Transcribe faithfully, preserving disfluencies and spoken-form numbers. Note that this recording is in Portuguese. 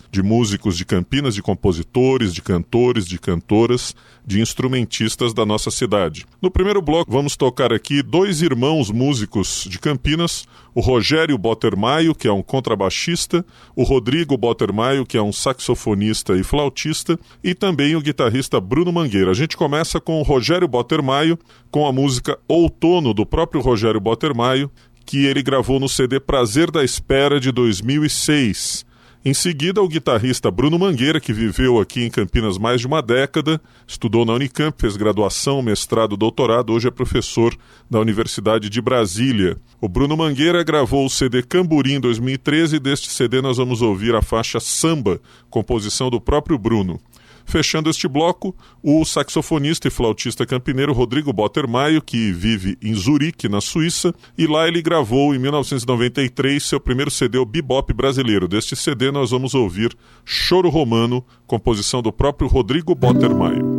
de músicos de Campinas, de compositores, de cantores, de cantoras, de instrumentistas da nossa cidade. No primeiro bloco, vamos tocar aqui dois irmãos músicos de Campinas, o Rogério Botermaio, que é um contrabaixista, o Rodrigo Botermaio, que é um saxofonista e flautista, e também o guitarrista Bruno Mangueira. A gente começa com o Rogério Botermaio, com a música Outono, do próprio Rogério Botermaio, que ele gravou no C D Prazer da Espera, de dois mil e seis. Em seguida, o guitarrista Bruno Mangueira, que viveu aqui em Campinas mais de uma década, estudou na Unicamp, fez graduação, mestrado, doutorado, hoje é professor da Universidade de Brasília. O Bruno Mangueira gravou o C D Camburim em dois mil e treze e deste C D nós vamos ouvir a faixa Samba, composição do próprio Bruno. Fechando este bloco, o saxofonista e flautista campineiro Rodrigo Botermaio, que vive em Zurique, na Suíça, e lá ele gravou em mil novecentos e noventa e três seu primeiro C D, o Bebop Brasileiro. Deste C D nós vamos ouvir Choro Romano, composição do próprio Rodrigo Botermaio.